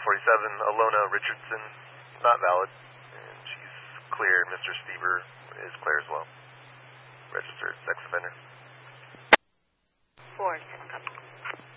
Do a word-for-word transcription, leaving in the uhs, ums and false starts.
forty-seven, Alona Richardson, not valid. And she's clear. Mister Stever is clear as well. Registered sex offender.